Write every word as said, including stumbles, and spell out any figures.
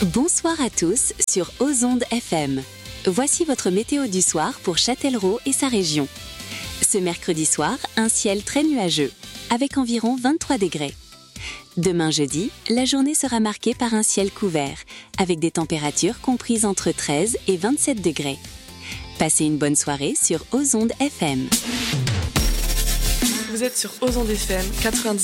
Bonsoir à tous sur Ozonde F M. Voici votre météo du soir pour Châtellerault et sa région. Ce mercredi soir, un ciel très nuageux, avec environ vingt-trois degrés. Demain jeudi, la journée sera marquée par un ciel couvert, avec des températures comprises entre treize et vingt-sept degrés. Passez une bonne soirée sur Ozonde F M. Vous êtes sur Ozonde F M quatre-vingt-dix.